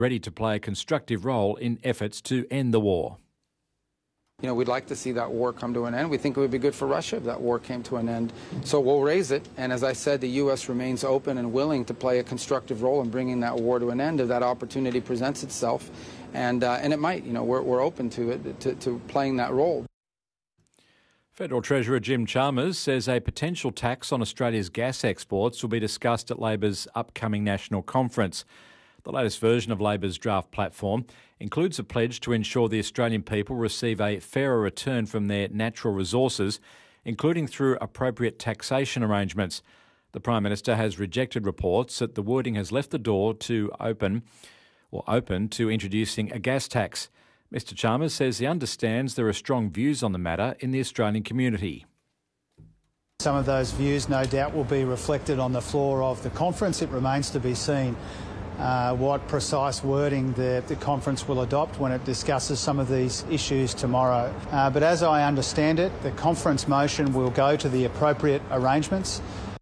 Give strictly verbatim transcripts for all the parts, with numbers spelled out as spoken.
ready to play a constructive role in efforts to end the war. You know, we'd like to see that war come to an end. We think it would be good for Russia if that war came to an end. So we'll raise it. And as I said, the U S remains open and willing to play a constructive role in bringing that war to an end if that opportunity presents itself. And, uh, and it might. You know, we're, we're open to it, to, to playing that role. Federal Treasurer Jim Chalmers says a potential tax on Australia's gas exports will be discussed at Labor's upcoming national conference. The latest version of Labor's draft platform includes a pledge to ensure the Australian people receive a fairer return from their natural resources, including through appropriate taxation arrangements. The Prime Minister has rejected reports that the wording has left the door to open or open to introducing a gas tax. Mr Chalmers says he understands there are strong views on the matter in the Australian community. Some of those views no doubt will be reflected on the floor of the conference. It remains to be seen Uh, what precise wording the, the conference will adopt when it discusses some of these issues tomorrow. Uh, but as I understand it, the conference motion will go to the appropriate arrangements.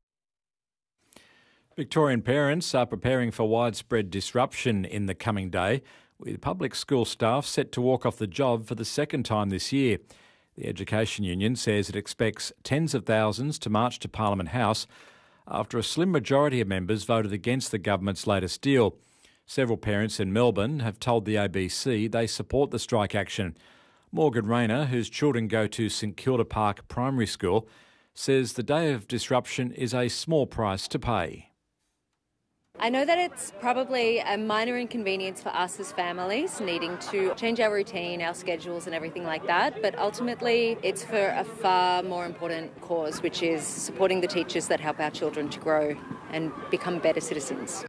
Victorian parents are preparing for widespread disruption in the coming day, with public school staff set to walk off the job for the second time this year. The Education Union says it expects tens of thousands to march to Parliament House after a slim majority of members voted against the government's latest deal. Several parents in Melbourne have told the A B C they support the strike action. Morgan Rayner, whose children go to St Kilda Park Primary School, says the day of disruption is a small price to pay. I know that it's probably a minor inconvenience for us as families needing to change our routine, our schedules and everything like that, but ultimately it's for a far more important cause, which is supporting the teachers that help our children to grow and become better citizens.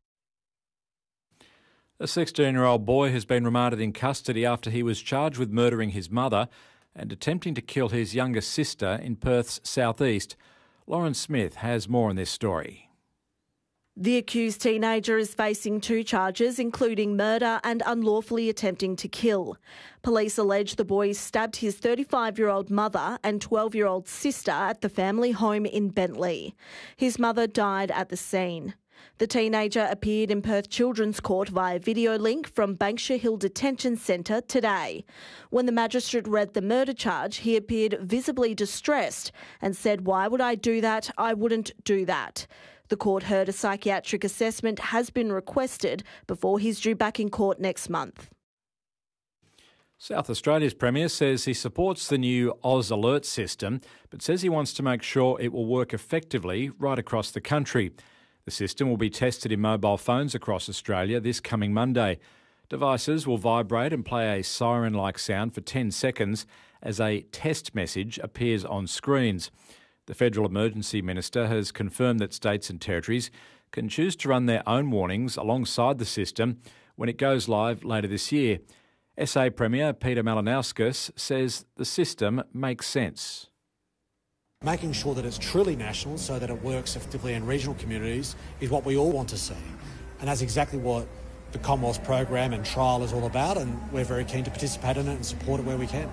A sixteen-year-old boy has been remanded in custody after he was charged with murdering his mother and attempting to kill his younger sister in Perth's southeast. Lauren Smith has more on this story. The accused teenager is facing two charges, including murder and unlawfully attempting to kill. Police allege the boy stabbed his thirty-five-year-old mother and twelve-year-old sister at the family home in Bentley. His mother died at the scene. The teenager appeared in Perth Children's Court via video link from Banksia Hill Detention Centre today. When the magistrate read the murder charge, he appeared visibly distressed and said, "Why would I do that? I wouldn't do that." The court heard a psychiatric assessment has been requested before he's due back in court next month. South Australia's Premier says he supports the new Oz Alert system, but says he wants to make sure it will work effectively right across the country. The system will be tested in mobile phones across Australia this coming Monday. Devices will vibrate and play a siren-like sound for ten seconds as a test message appears on screens. The Federal Emergency Minister has confirmed that states and territories can choose to run their own warnings alongside the system when it goes live later this year. S A Premier Peter Malinauskas says the system makes sense. Making sure that it's truly national so that it works effectively in regional communities is what we all want to see. And that's exactly what the Commonwealth program and trial is all about, and we're very keen to participate in it and support it where we can.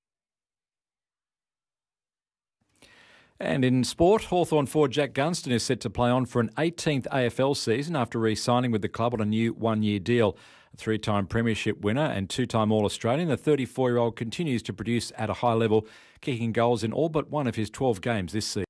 And in sport, Hawthorn forward Jack Gunston is set to play on for an eighteenth A F L season after re-signing with the club on a new one-year deal. A three-time premiership winner and two-time All-Australian, the thirty-four-year-old continues to produce at a high level, kicking goals in all but one of his twelve games this season.